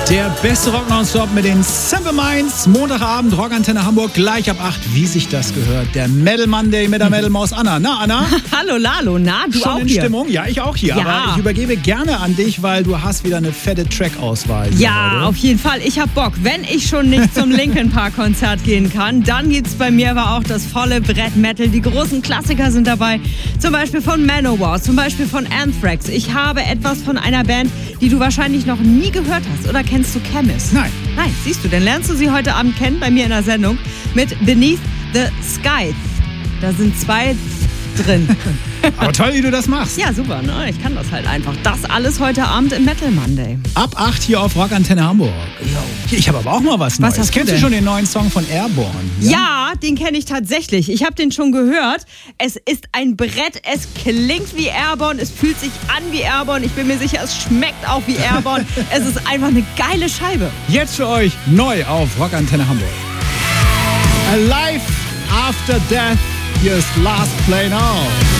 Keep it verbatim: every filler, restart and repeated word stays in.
Der beste Rock nonstop mit den Simple Minds. Montagabend, Rockantenne Hamburg, gleich ab acht, wie sich das gehört. Der Metal Monday mit der Metal Maus Anna. Na, Anna? Hallo, Lalo. Na, du Schon auch in hier? Stimmung? Ja, ich auch hier. Ja. Aber ich übergebe gerne an dich, weil du hast wieder eine fette Track-Auswahl. Ja, heute. auf jeden Fall. Ich hab Bock. Wenn ich schon nicht zum Linkin Park Konzert gehen kann, dann gibt's bei mir aber auch das volle Brett Metal. Die großen Klassiker sind dabei. Zum Beispiel von Manowar, zum Beispiel von Anthrax. Ich habe etwas von einer Band, die du wahrscheinlich noch nie gehört hast. Oder kennst du Chemist? Nein. Nein, siehst du, dann lernst du sie heute Abend kennen bei mir in der Sendung mit Beneath the Skies. Da sind zwei drin. Aber toll, wie du das machst. Ja, super, ne? Ich kann das halt einfach. Das alles heute Abend im Metal Monday. Ab acht hier auf Rockantenne Hamburg. Yo. Ich habe aber auch mal was Neues. Was hast du Kennst du denn? schon den neuen Song von Airborne? Ja, den kenne ich tatsächlich. Ich habe den schon gehört. Es ist ein Brett, es klingt wie Airborne, es fühlt sich an wie Airborne. Ich bin mir sicher, es schmeckt auch wie Airborne. Es ist einfach eine geile Scheibe. Jetzt für euch neu auf Rockantenne Hamburg. Alive After Death. Hier ist Last Play Now.